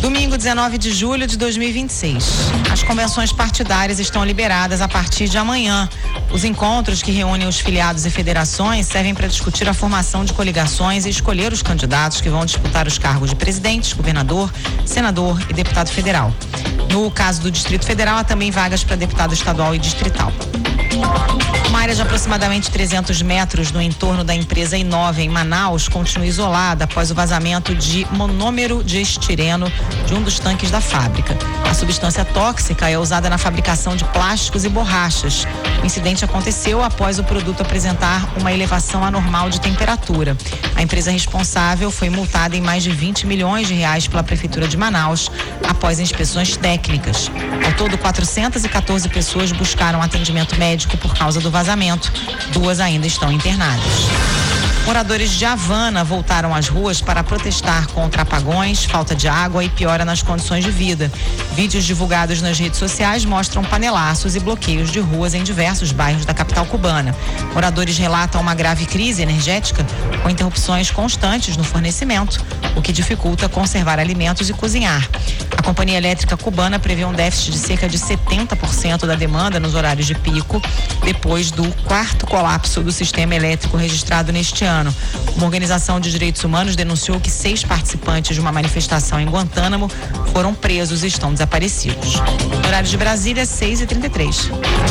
Domingo, 19 de julho de 2026. As convenções partidárias estão liberadas a partir de amanhã. Os encontros que reúnem os filiados e federações servem para discutir a formação de coligações e escolher os candidatos que vão disputar os cargos de presidente, governador, senador e deputado federal. No caso do Distrito Federal, há também vagas para deputado estadual e distrital. Uma área de aproximadamente 300 metros no entorno da empresa Inova, em Manaus, continua isolada após o vazamento de monômero de estireno de um dos tanques da fábrica. A substância tóxica é usada na fabricação de plásticos e borrachas. O incidente aconteceu após o produto apresentar uma elevação anormal de temperatura. A empresa responsável foi multada em mais de 20 milhões de reais pela Prefeitura de Manaus após inspeções técnicas. Ao todo, 414 pessoas buscaram atendimento médico por causa do vazamento. 2 ainda estão internadas. Moradores de Havana voltaram às ruas para protestar contra apagões, falta de água e piora nas condições de vida. Vídeos divulgados nas redes sociais mostram panelaços e bloqueios de ruas em diversos bairros da capital cubana. Moradores relatam uma grave crise energética com interrupções constantes no fornecimento, o que dificulta conservar alimentos e cozinhar. A Companhia Elétrica Cubana prevê um déficit de cerca de 70% da demanda nos horários de pico, depois do 4º colapso do sistema elétrico registrado neste ano. Uma organização de direitos humanos denunciou que 6 participantes de uma manifestação em Guantánamo foram presos e estão desaparecidos. No horário de Brasília, 6h33.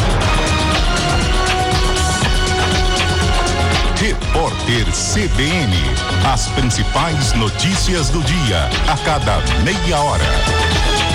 Repórter CBN. As principais notícias do dia, a cada meia hora.